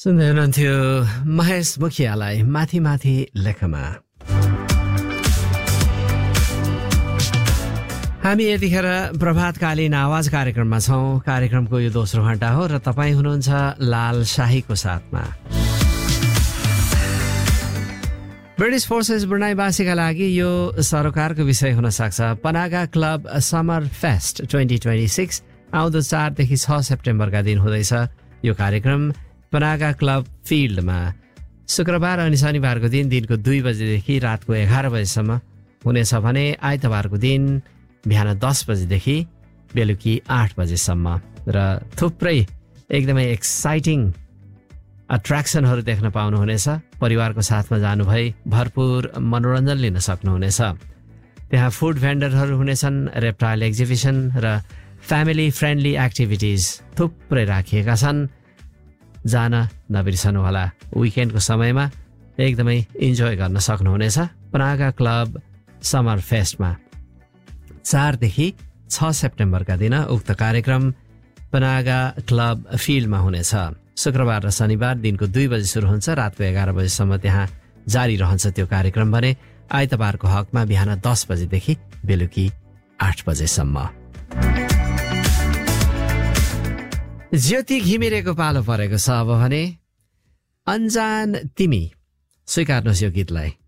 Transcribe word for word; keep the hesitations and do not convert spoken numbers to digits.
सुन्दै हुनुहुन्थ्यो महेश मुखियालाई माथि माथि लेखमा। हामी यतिखेर प्रभातकालीन आवाज कार्यक्रममा छौं। कार्यक्रमको यो दोस्रो घण्टा हो र तपाईँ हुनुहुन्छ लाल शाहीको साथमा। ब्रिटिस फोर्सेस ब्रुनाईवासीका लागि यो सरोकारको विषय हुन सक्छ। पनागा club summer fest twenty twenty six आउँदो चारदेखि छ सेप्टेम्बरका दिन हुँदैछ। यो कार्यक्रम पनागा क्लब फिल्डमा शुक्रबार अनि शनिबारको दिन दिनको दुई बजेदेखि रातको एघार बजेसम्म हुनेछ भने आइतबारको दिन बिहान दस बजेदेखि बेलुकी आठ बजेसम्म र थुप्रै एकदमै एक्साइटिङ अट्र्याक्सनहरू देख्न पाउनुहुनेछ। परिवारको साथमा जानुभई भरपूर मनोरञ्जन लिन सक्नुहुनेछ। त्यहाँ फुड भेन्डरहरू हुनेछन्, रेप्टाइल एक्जिबिसन र फ्यामिली फ्रेन्डली एक्टिभिटिज थुप्रै राखिएका छन्। जान नबिर्सनुहोला। विकेन्डको समयमा एकदमै इन्जोय गर्न सक्नुहुनेछ पनागा क्लब समर फेस्टमा। चारदेखि छ सेप्टेम्बरका दिन उक्त कार्यक्रम पनागा क्लब फिल्डमा हुनेछ। शुक्रबार र शनिबार दिनको दुई बजे सुरु हुन्छ, रातको एघार बजेसम्म त्यहाँ जारी रहन्छ त्यो कार्यक्रम भने आइतबारको हकमा बिहान दस बजेदेखि बेलुकी आठ बजेसम्म। ज्योति घिमिरेको पालो परेको छ अब भने। अन्जान तिमी, स्वीकार्नुहोस् यो गीतलाई।